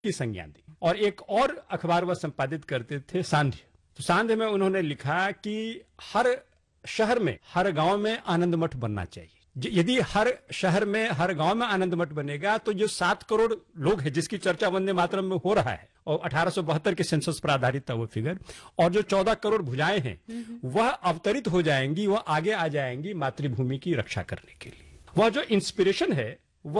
की संज्ञा दी। और एक और अखबार वह संपादित करते थे, सांध्य। तो सांध्य में उन्होंने लिखा कि हर शहर में, हर गांव में आनंद मठ बनना चाहिए। यदि हर शहर में, हर गांव में आनंद मठ बनेगा तो जो 7 करोड़ लोग हैं जिसकी चर्चा वंदे मातरम में हो रहा है, और 1872 के सेंसस पर आधारित था वो फिगर, और जो 14 करोड़ भुजाएं हैं वह अवतरित हो जाएंगी, वह आगे आ जाएंगी मातृभूमि की रक्षा करने के लिए। वह जो इंस्पिरेशन है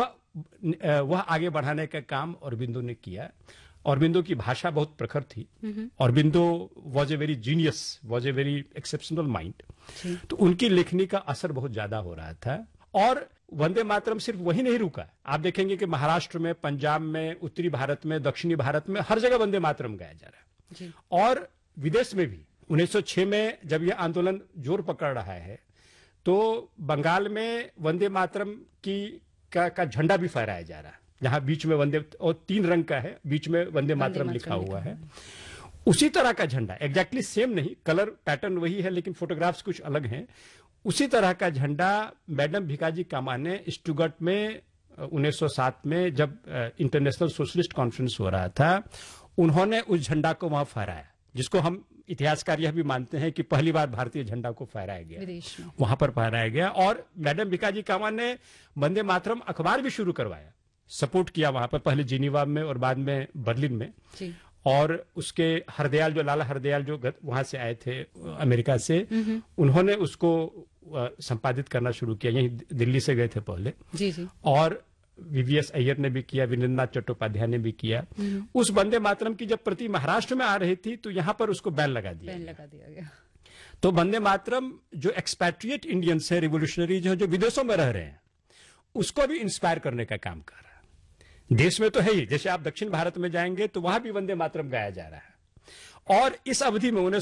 वह आगे बढ़ाने का काम औरबिंदो ने किया। औरबिंदो की भाषा बहुत प्रखर थी। Aurobindo was a very genius, was a very exceptional mind. तो उनकी लेखनी का असर बहुत ज्यादा हो रहा था। और वंदे मातरम सिर्फ वही नहीं रुका। आप देखेंगे कि महाराष्ट्र में, पंजाब में, उत्तरी भारत में, दक्षिणी भारत में हर जगह वंदे मातरम गाया जा रहा है। और विदेश में भी 1906 में जब यह आंदोलन जोर पकड़ रहा है तो बंगाल में वंदे मातरम का झंडा भी फहराया जा रहा है, जहां बीच में वंदे, और 3 रंग का है, बीच में वंदे मातरम लिखा हुआ है। उसी तरह का झंडा, एग्जैक्टली सेम नहीं, कलर पैटर्न वही है लेकिन फोटोग्राफ्स कुछ अलग हैं। उसी तरह का झंडा मैडम भिकाजी कामा ने स्टुगर्ट में 1907 में जब इंटरनेशनल सोशलिस्ट कॉन्फ्रेंस हो रहा था, उन्होंने उस झंडा को वहां फहराया, जिसको हम इतिहासकार यह भी मानते हैं कि पहली बार भारतीय झंडा को फहराया गया, वहां पर फहराया गया। और मैडम भिकाजी कामा ने वंदे मातरम अखबार भी शुरू करवाया, सपोर्ट किया वहां पर, पहले जिनीवा में और बाद में बर्लिन में। और उसके हरदयाल, जो लाला हरदयाल जो वहां से आए थे अमेरिका से, उन्होंने उसको संपादित करना शुरू किया। यही दिल्ली से गए थे पहले। और वीवीएस अय्यर ने भी किया, वीरेंद्रनाथ चट्टोपाध्याय ने भी किया। उस वंदे मातरम की जब प्रति महाराष्ट्र में आ रही थी तो यहां पर उसको बैन लगा दिया गया। तो वंदे मातरम जो एक्सपैट्रिएट इंडियंस है, रिवोल्यूशनरीज हैं, जो विदेशों में रह रहे हैं, उसको भी इंस्पायर करने का काम कर रहा है। देश में तो है ही, जैसे आप दक्षिण भारत में जाएंगे तो वहां भी वंदे मातरम गाया जा रहा है। और इस अवधि में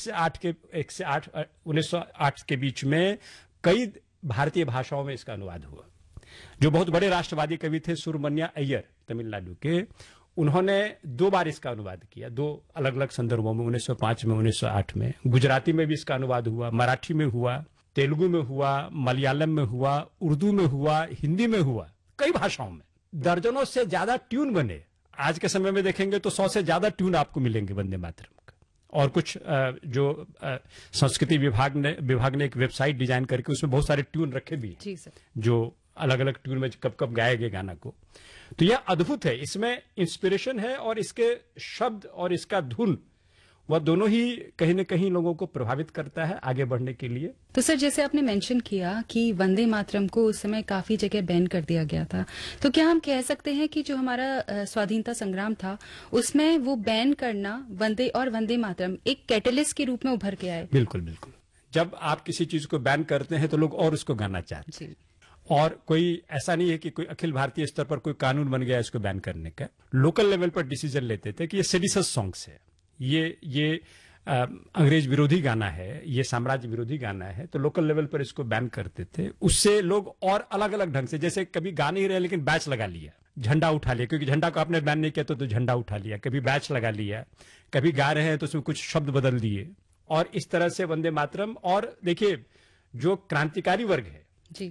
1908 के बीच में कई भारतीय भाषाओं में इसका अनुवाद हुआ। जो बहुत बड़े राष्ट्रवादी कवि थे, सुब्रमण्य अय्यर तमिलनाडु के, उन्होंने 2 बार इसका अनुवाद किया, 2 अलग अलग संदर्भों में, 1905 में, 1908 में। गुजराती में भी इसका अनुवाद हुआ, मराठी में हुआ, तेलुगु में हुआ, मलयालम में हुआ, उर्दू में हुआ, हिंदी में हुआ, कई भाषाओं में। दर्जनों से ज्यादा ट्यून बने। आज के समय में देखेंगे तो 100 से ज्यादा ट्यून आपको मिलेंगे वंदे मातरम का। और कुछ जो संस्कृति विभाग ने एक वेबसाइट डिजाइन करके उसमें बहुत सारे ट्यून रखे भी हैं, जो अलग अलग ट्यून में कब कब गाए गए गाना को। तो यह अद्भुत है, इसमें इंस्पिरेशन है और इसके शब्द और इसका धुन, वह दोनों ही कहीं न कहीं लोगों को प्रभावित करता है आगे बढ़ने के लिए। तो सर, जैसे आपने मेंशन किया कि वंदे मातरम को उस समय काफी जगह बैन कर दिया गया था, तो क्या हम कह सकते हैं कि जो हमारा स्वाधीनता संग्राम था उसमें वो बैन करना वंदे मातरम एक कैटलिस्ट के रूप में उभर के आए? बिल्कुल बिल्कुल। जब आप किसी चीज को बैन करते हैं तो लोग और उसको गाना चाहते हैं। और कोई ऐसा नहीं है कि कोई अखिल भारतीय स्तर पर कोई कानून बन गया इसको बैन करने का। लोकल लेवल पर डिसीजन लेते थे कि ये सेडिशस सॉन्ग्स है, ये अंग्रेज विरोधी गाना है, ये साम्राज्य विरोधी गाना है, तो लोकल लेवल पर इसको बैन करते थे। उससे लोग और अलग अलग ढंग से, जैसे कभी गा नहीं रहे लेकिन बैच लगा लिया, झंडा उठा लिया, क्योंकि झंडा को आपने बैन नहीं किया तो झंडा उठा लिया, कभी बैच लगा लिया, कभी गा रहे हैं तो उसमें कुछ शब्द बदल दिए, और इस तरह से वंदे मातरम। और देखिए, जो क्रांतिकारी वर्ग है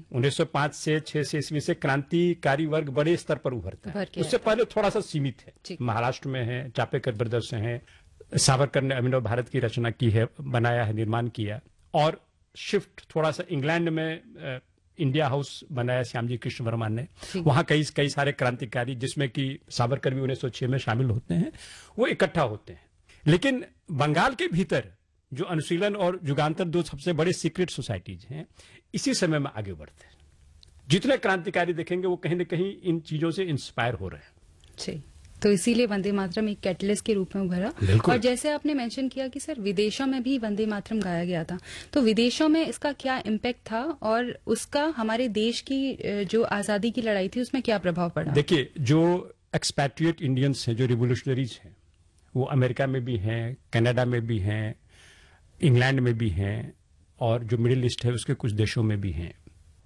1905 से 6 ईस्वी से क्रांतिकारी वर्ग बड़े स्तर पर उभरता है। उससे पहले थोड़ा सा सीमित है। महाराष्ट्र में है, चापेकर ब्रदर्स हैं, सावरकर ने अभिनव भारत की रचना की है, बनाया है, निर्माण किया। और शिफ्ट थोड़ा सा इंग्लैंड में इंडिया हाउस बनाया श्यामजी कृष्ण वर्मा ने, वहां कई सारे क्रांतिकारी, जिसमें कि सावरकर भी 1906 में शामिल होते हैं, वो इकट्ठा होते हैं। लेकिन बंगाल के भीतर जो अनुशीलन और जुगांतर 2 सबसे बड़े सीक्रेट सोसाइटीज हैं, इसी समय में आगे बढ़ते हैं। जितने क्रांतिकारी देखेंगे वो कहीं न कहीं इन चीजों से इंस्पायर हो रहे हैं। तो इसीलिए वंदे मातरम एक कैटलिस्ट के रूप में उभरा। और जैसे आपने मेंशन किया कि सर विदेशों में भी वंदे मातरम गाया गया था, तो विदेशों में इसका क्या इम्पैक्ट था और उसका हमारे देश की जो आजादी की लड़ाई थी उसमें क्या प्रभाव पड़ा? देखिए, जो एक्सपैट्रिएट इंडियंस हैं, जो रिवोल्यूशनरीज हैं, वो अमेरिका में भी हैं, कनाडा में भी हैं, इंग्लैंड में भी हैं, और जो मिडिल ईस्ट है उसके कुछ देशों में भी हैं।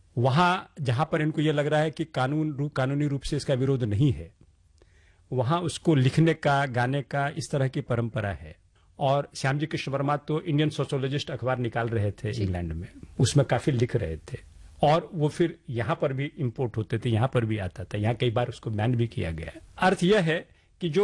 वहां जहां पर इनको ये लग रहा है कि कानूनी रूप से इसका विरोध नहीं है, वहां उसको लिखने का, गाने का, इस तरह की परंपरा है। और श्यामजी कृष्ण वर्मा तो इंडियन सोशोलॉजिस्ट अखबार निकाल रहे थे इंग्लैंड में, उसमें काफी लिख रहे थे, और वो फिर यहाँ पर भी इंपोर्ट होते थे, यहाँ पर भी आता था, यहाँ कई बार उसको बैन भी किया गया है। अर्थ यह है कि जो